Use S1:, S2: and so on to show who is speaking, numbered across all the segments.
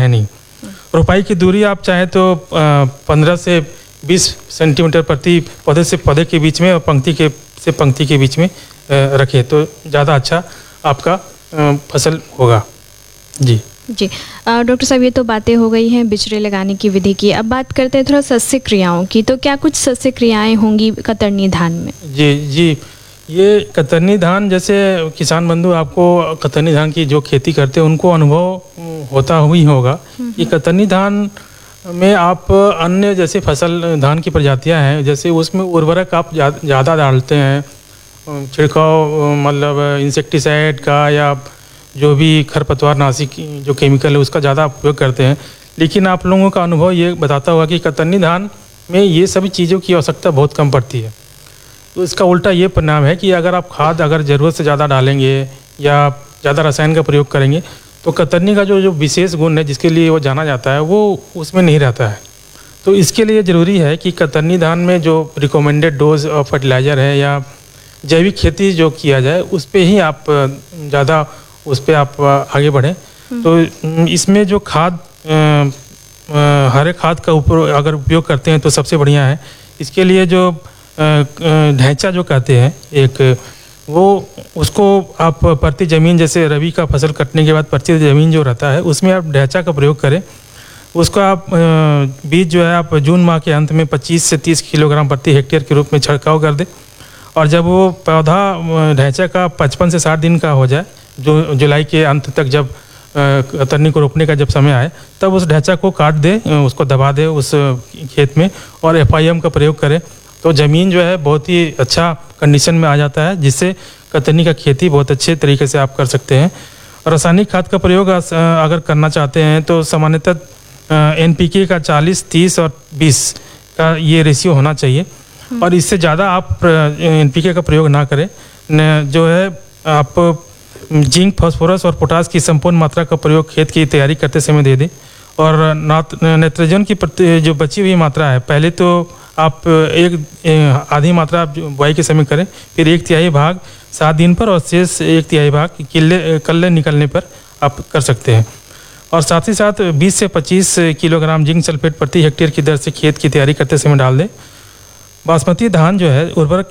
S1: है नहीं। रोपाई की दूरी आप चाहे तो 15 से 20 सेंटीमीटर प्रति पौधे से पौधे के बीच में और पंक्ति से पंक्ति के बीच में रखें तो ज़्यादा अच्छा आपका फसल होगा। जी
S2: जी डॉक्टर साहब, ये तो बातें हो गई हैं बिचड़े लगाने की विधि की। अब बात करते हैं थोड़ा सस्य क्रियाओं की। तो क्या कुछ सस्य क्रियाएं होंगी कतरनी धान में? जी,
S1: ये कतरनी धान, जैसे किसान बंधु आपको कतरनी धान की जो खेती करते हैं उनको अनुभव होता ही होगा कि कतरनी धान में आप अन्य जैसे फसल धान की प्रजातियां हैं, जैसे उसमें उर्वरक आप ज़्यादा डालते हैं, छिड़काव मतलब इंसेक्टिसाइड का या जो भी खरपतवार नाशी जो केमिकल है उसका ज़्यादा उपयोग करते हैं। लेकिन आप लोगों का अनुभव ये बताता होगा कि कतरनी धान में ये सभी चीज़ों की आवश्यकता बहुत कम पड़ती है। तो इसका उल्टा ये परिणाम है कि अगर आप खाद अगर ज़रूरत से ज़्यादा डालेंगे या ज़्यादा रसायन का प्रयोग करेंगे तो कतरनी का जो विशेष गुण है जिसके लिए वो जाना जाता है वो उसमें नहीं रहता है। तो इसके लिए ज़रूरी है कि कतरनी धान में जो रिकमेंडेड डोज ऑफ फर्टिलाइज़र है या जैविक खेती जो किया जाए उस पर ही आप ज़्यादा उस पर आप आगे बढ़ें। तो इसमें जो खाद हरे खाद का अगर उपयोग करते हैं तो सबसे बढ़िया है। इसके लिए जो ढैंचा जो कहते हैं एक, वो उसको आप प्रति ज़मीन, जैसे रबी का फसल कटने के बाद प्रति ज़मीन जो रहता है उसमें आप ढैंचा का प्रयोग करें। उसको आप बीज जो है आप जून माह के अंत में 25 से 30 किलोग्राम प्रति हेक्टेयर के रूप में छिड़काव कर दें। और जब वो पौधा ढैंचा का 55 से 60 दिन का हो जाए, जो जुलाई के अंत तक जब कतरनी को रोपने का जब समय आए, तब उस ढैंचा को काट दे, उसको दबा दे उस खेत में और FIM का प्रयोग करें तो ज़मीन जो है बहुत ही अच्छा कंडीशन में आ जाता है, जिससे कतरनी का खेती बहुत अच्छे तरीके से आप कर सकते हैं। रासायनिक खाद का प्रयोग अगर करना चाहते हैं तो सामान्यतः NPK का 40, 30 और 20 का ये रेशियो होना चाहिए और इससे ज़्यादा आप NPK का प्रयोग ना करें। जो है आप जिंक, फास्फोरस और पोटास की संपूर्ण मात्रा का प्रयोग खेत की तैयारी करते समय दे दें। और नाइट्रोजन की जो बची हुई मात्रा है, पहले तो आप आधी मात्रा आप बुआई के समय करें, फिर 1/3 भाग 7 दिन पर और शेष 1/3 भाग कल्ले निकलने पर आप कर सकते हैं। और साथ ही साथ 20 से 25 किलोग्राम जिंक सल्फेट प्रति हेक्टेयर की दर से खेत की तैयारी करते समय डाल दें। बासमती धान जो है उर्वरक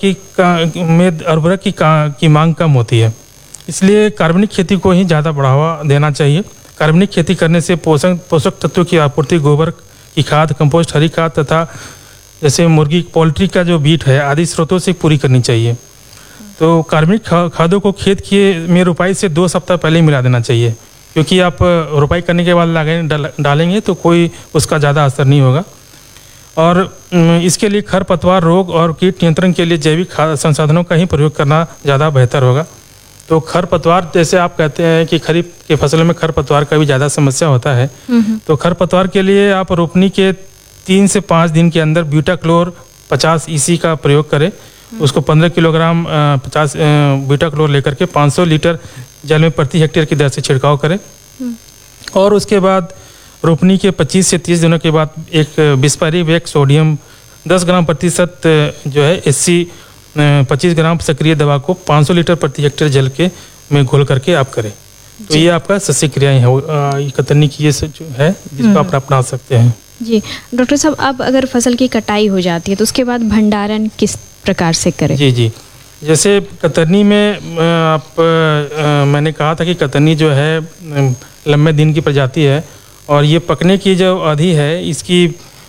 S1: की मांग कम होती है, इसलिए कार्बनिक खेती को ही ज़्यादा बढ़ावा देना चाहिए। कार्बनिक खेती करने से पोषक तत्वों की आपूर्ति गोबर की खाद, कंपोस्ट, हरी खाद तथा जैसे मुर्गी, पोल्ट्री का जो बीट है आदि स्रोतों से पूरी करनी चाहिए। तो कार्बनिक खादों को खेत में रोपाई से 2 सप्ताह पहले ही मिला देना चाहिए, क्योंकि आप रोपाई करने के बाद डालेंगे तो कोई उसका ज़्यादा असर नहीं होगा। और इसके लिए खरपतवार रोग और कीट नियंत्रण के लिए जैविक संसाधनों का ही प्रयोग करना ज़्यादा बेहतर होगा। तो खरपतवार, जैसे आप कहते हैं कि खरीफ के फसलों में खरपतवार का भी ज़्यादा समस्या होता है, तो खरपतवार के लिए आप रोपनी के 3 से 5 दिन के अंदर ब्यूटाक्लोर 50 EC का प्रयोग करें। उसको 15 किलोग्राम 50 ब्यूटाक्लोर लेकर के 500 लीटर जल में प्रति हेक्टेयर की दर से छिड़काव करें। और उसके बाद रोपनी के 25 से 30 दिनों के बाद एक बिस्पैरीवेक सोडियम 10 ग्राम प्रतिशत जो है SC 25 ग्राम सक्रिय दवा को 500 लीटर प्रति हेक्टेयर जल के में घोल करके आप करें। तो ये आपका सस्य क्रियाएं है कतरनी की, ये जो है जिसको आप अपना सकते हैं।
S2: जी डॉक्टर साहब, अब अगर फसल की कटाई हो जाती है तो उसके बाद भंडारण किस प्रकार से करें?
S1: जी जैसे कतरनी में मैंने कहा था कि कतरनी जो है लंबे दिन की प्रजाति है और ये पकने की जो अवधि है इसकी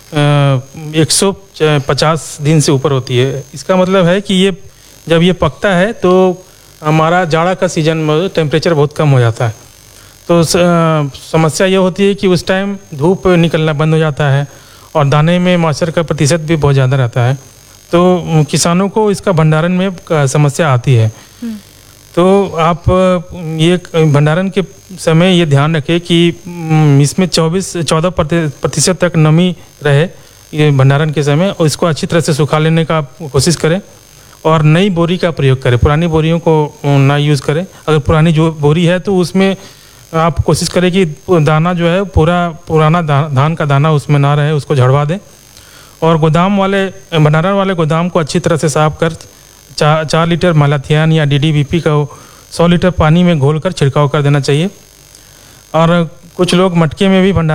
S1: 150 दिन से ऊपर होती है। इसका मतलब है कि ये जब ये पकता है तो हमारा जाड़ा का सीजन में टेम्परेचर बहुत कम हो जाता है। तो समस्या ये होती है कि उस टाइम धूप निकलना बंद हो जाता है और दाने में मॉइस्चर का प्रतिशत भी बहुत ज़्यादा रहता है, तो किसानों को इसका भंडारण में समस्या आती है। तो आप ये भंडारण के समय ये ध्यान रखें कि इसमें 14% तक नमी रहे ये भंडारण के समय, और इसको अच्छी तरह से सुखा लेने का कोशिश करें और नई बोरी का प्रयोग करें। पुरानी बोरियों को ना यूज़ करें। अगर पुरानी जो बोरी है तो उसमें आप कोशिश करें कि दाना जो है पुराना धान का दाना उसमें ना रहे, उसको झड़वा दें। और भंडारण वाले गोदाम को अच्छी तरह से साफ कर 4 लीटर मैलाथियन या DDBP का 100 लीटर पानी में घोलकर छिड़काव कर देना चाहिए। और कुछ लोग मटके में भी भंडारण